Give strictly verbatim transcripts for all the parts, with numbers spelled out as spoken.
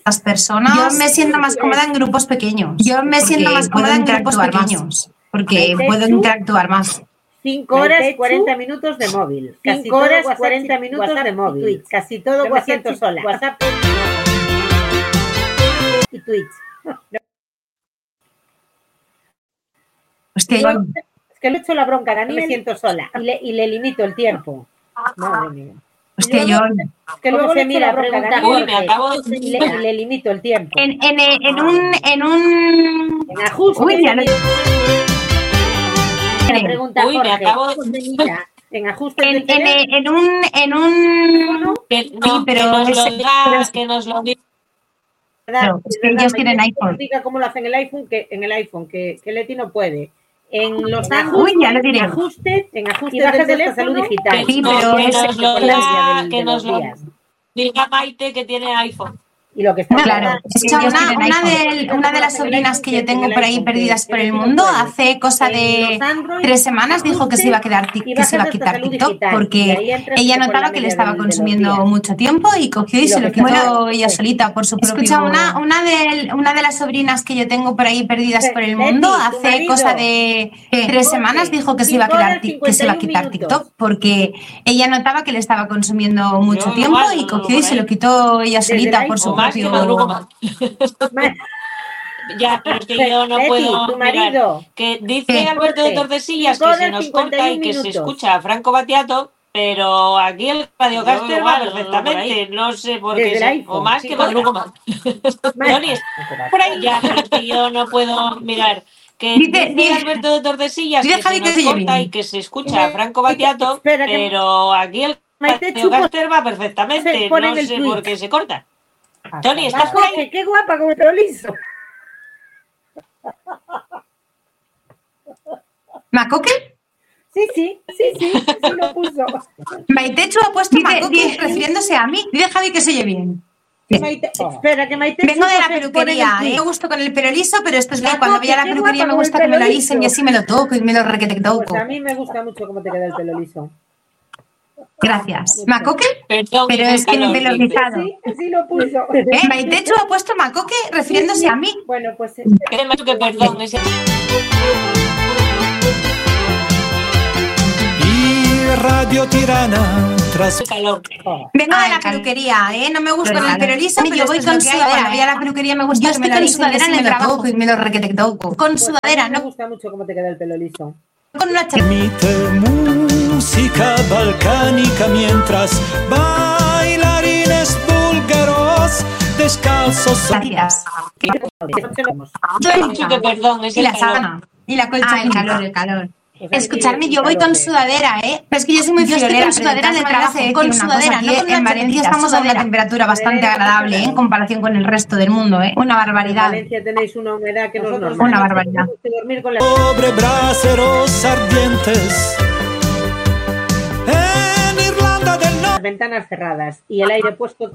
las personas. Yo me siento más cómoda en grupos pequeños. Yo me siento más cómoda en grupos pequeños. Porque puedo interactuar más. cinco horas y cuarenta minutos de móvil. cinco horas y cuarenta minutos de móvil. Casi todo WhatsApp. Me siento sola. WhatsApp y Twitch. Hostia, yo... Es que le echo la bronca a Daniel, me siento sola. Y le, y le limito el tiempo. Madre mía. Hostia, luego, yo... Es que luego se mira, pregunta Uy, me acabo de... y, le, y le limito el tiempo. En, en, en un... En un... En ajuste. Uy, ya lo... Pregunta, Uy, me acabo de... En ajuste en, en, en un... En un... Que, no, sí, pero que nos es, lo digas, que nos lo digas. Claro, es que ellos tienen iPhone. Explica cómo lo hacen el iPhone, que en el iPhone, que, que Leti no puede. En los ajustes, ya lo diré. ajustes, en ajustes del teléfono salud digital. Que, sí, no, pero que es, nos lo con la diga, del, que de nos los lo días. diga Maite que tiene iPhone. Y lo que está claro, es que una, una, de, una de las sobrinas que yo tengo por ahí perdidas por el mundo hace cosa de tres semanas dijo que se iba a quedar que se iba a quitar TikTok porque ella notaba que le estaba consumiendo mucho tiempo y cogió y se lo quitó ella solita por su propio... Escucha, una, una, de, una de las sobrinas que yo tengo por ahí perdidas por el mundo hace cosa de tres semanas dijo que se iba a quedar que se iba a quitar TikTok porque ella notaba que le estaba consumiendo mucho tiempo y cogió y se lo quitó ella solita por su propio... Que madrugo más. Ya, pero es que yo no Leti, puedo tu marido. Mirar, que dice Alberto de Tordesillas que se nos corta y que se escucha a Franco Battiato, pero aquí el Radiocaster va perfectamente, no sé por qué, se, o más que madrugo más. Tony, por ahí ya, pero es que yo no puedo mirar. Que dice, dice Alberto de Tordesillas que se nos corta y que se escucha a Franco Battiato, pero aquí el Radiocaster va perfectamente, no sé por qué se corta. Tony, ¿estás por ahí? ¡Qué guapa con el pelo liso! ¿Macoque? Sí, sí, sí, sí, sí lo puso. Maitechu ha puesto dice, Macoque dice, refiriéndose a mí. Dice Javi que se oye bien. Maite, oh. Espera, que Maite vengo de la peluquería, ¿eh? Me gusto con el pelo liso, pero esto es que cuando voy a la peluquería me gusta que me lo alisen y así me lo toco y me lo requete toco. Pues a mí me gusta mucho cómo te queda el pelo liso. Gracias. ¿Macoque? Perdón, pero es que mi pelo rizado. Sí, sí lo puso. ¿Eh? Maitechu ha puesto Macoque refiriéndose sí, sí. a mí. Bueno, pues... Eh. Créeme que perdón. Ese... Y Radio Tirana tras... calor. Oh. Vengo ah, de la peluquería, ¿eh? No me gusta con el pelo liso, pero yo voy con sudadera. Cuando voy a la peluquería me gusta que me lo alisen y me lo toco y me lo requete toco. Con sudadera, ¿no? Me gusta mucho cómo te queda el pelo liso. Con una chaqueta. Música balcánica mientras bailarines búlgaros descalzos. Gracias. Yo he dicho que perdón, es y la sábana. Y la colcha. Ah, el calor, el calor. Escucharme, yo voy con sudadera, ¿eh? Pero es que yo soy muy friolera, con sudadera en el trabajo, con sudadera, no con en Valencia estamos a una temperatura bastante agradable, ¿eh? En comparación con el resto del mundo, ¿eh? Una barbaridad. En Valencia tenéis una humedad que no es normal. Una barbaridad. Sobre braseros ardientes. En Irlanda del Norte. Las ventanas cerradas y el aire puesto.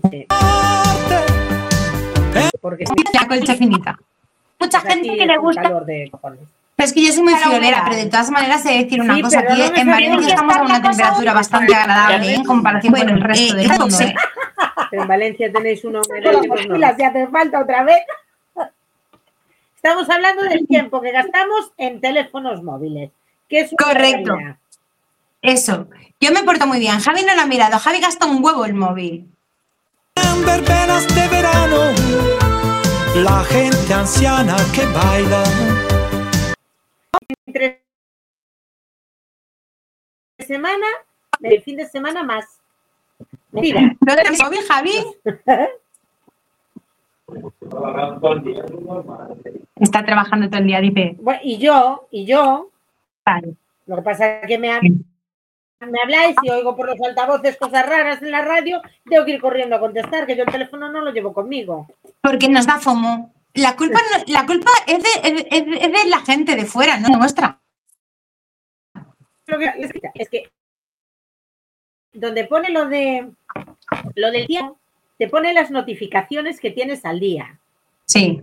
Porque la colcha finita. Mucha gente que le gusta. Calor de cojones. Pero es que yo soy muy friolera, pero de todas maneras he de decir una sí, cosa, aquí no en Valencia estamos a una temperatura bastante agradable en comparación bueno, con el resto eh, del mundo. ¿eh? Pero en Valencia tenéis una humedad que pues no. Si hace falta otra vez. Estamos hablando del tiempo que gastamos en teléfonos móviles. Que es correcto. Realidad. Eso. Yo me porto muy bien. Javi no lo ha mirado. Javi gasta un huevo el móvil. En verbenas de verano, la gente anciana que baila. Entre semana, el fin de semana más. Mira, ¿no tenés móvil, Javi? Está trabajando todo el día, dice. Bueno, y yo, y yo, vale. Lo que pasa es que me, me habláis y oigo por los altavoces cosas raras en la radio, tengo que ir corriendo a contestar, que yo el teléfono no lo llevo conmigo. Porque nos da FOMO. La culpa, no, la culpa es, de, es, es de la gente de fuera, no nuestra. Es que donde pone lo de lo del tiempo, te pone las notificaciones que tienes al día. Sí.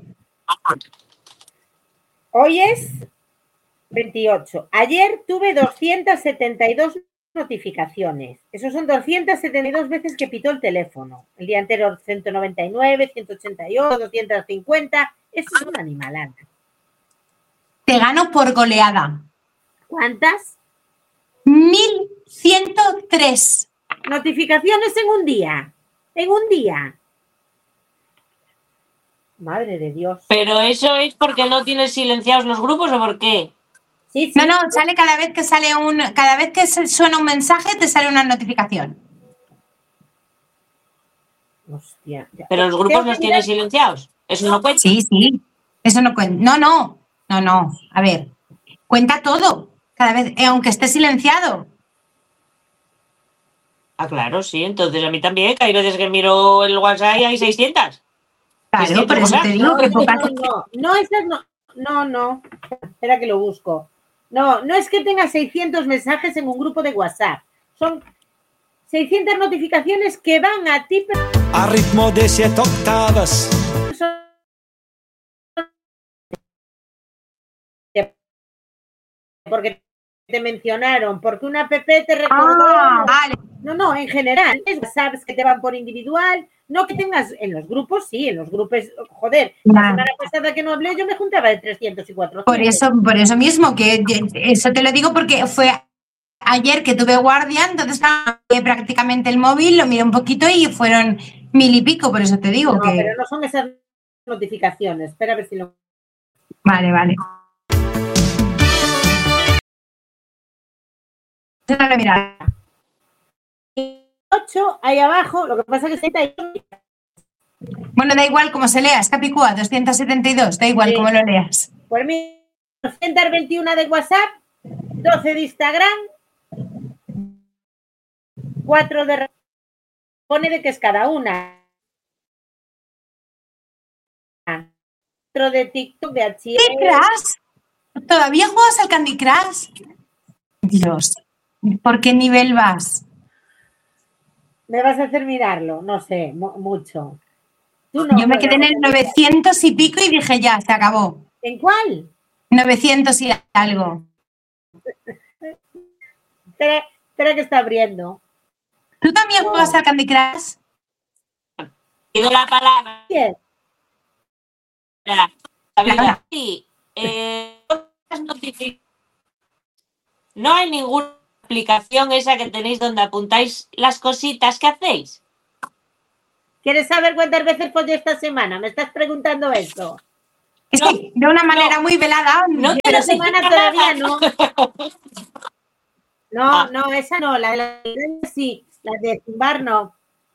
Hoy es veintiocho. Ayer tuve doscientas setenta y dos notificaciones. Esos son doscientas setenta y dos veces que pitó el teléfono. El día anterior ciento noventa y nueve, ciento ochenta y ocho, doscientos cincuenta. Eso es una animalada. Te gano por goleada. ¿Cuántas? mil ciento tres. Notificaciones en un día. En un día. Madre de Dios. ¿Pero eso es porque no tienes silenciados los grupos o por qué? Sí, sí. No, no, sale cada vez que sale un, cada vez que suena un mensaje te sale una notificación. Hostia. Ya. Pero los grupos los tienes silenciados. ¿Eso no cuenta? Sí, sí. Eso no cuenta. No, no. No, no. A ver. Cuenta todo. Cada vez, eh, aunque esté silenciado. Ah, claro, sí. Entonces a mí también, que hay veces que miro el WhatsApp y hay seiscientas. Claro, por eso te digo no, que no, pocas... no, no, no, esas no, no, no. Espera que lo busco. No, no es que tenga seiscientos mensajes en un grupo de WhatsApp. Son seiscientas notificaciones que van a ti. A ritmo de siete octavas. Porque te mencionaron, porque una app te recordó. Ah, vale. No, no, en general. Es WhatsApp que te van por individual. No que tengas en los grupos, sí, en los grupos, joder, nah. La semana pasada que no hablé yo me juntaba de trescientos y cuatrocientos. Por eso, por eso mismo, que eso te lo digo porque fue ayer que tuve guardia, entonces prácticamente el móvil, lo miré un poquito y fueron mil y pico, por eso te digo no, que... pero no son esas notificaciones, espera a ver si lo... Vale, vale. No lo mirar. ocho ahí abajo, lo que pasa es que está ahí. Bueno, da igual cómo se lea, es Capicúa doscientos setenta y dos, da igual sí. Cómo lo leas. Por mí, doscientos veintiuno de WhatsApp, doce de Instagram, cuatro de... Pone de que es cada una. cuatro de TikTok, de H M. ¿Candy Crush? ¿Todavía juegas al Candy Crush? Dios, ¿por qué nivel vas? Me vas a hacer mirarlo, no sé, mucho. Tú no, Yo me quedé en el novecientos y pico y dije ya, se acabó. ¿En cuál? novecientos y algo. espera, espera que está abriendo. ¿Tú también no. juegas al Candy Crush? Pido la palabra. ¿Quién? La, la sí, eh, no hay ninguna aplicación esa que tenéis donde apuntáis las cositas que hacéis. ¿Quieres saber cuántas veces follé esta semana? ¿Me estás preguntando eso? Es no, que de una manera no, muy velada. No, esta semana todavía no. No, ah. no, esa no, la de la sí, la de zumbar no.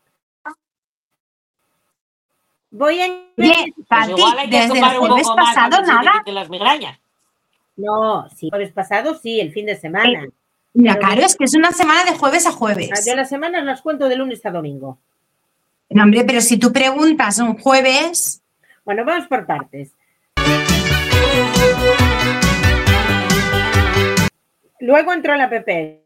Voy en... Bien, pues igual hay que desde el jueves pasado nada. De las migrañas. No, sí, el jueves pasado sí, el fin de semana. Mira, claro, es que es una semana de jueves a jueves. Yo las semanas las cuento de lunes a domingo. No, hombre, pero si tú preguntas un jueves... Bueno, vamos por partes. Luego entró la app.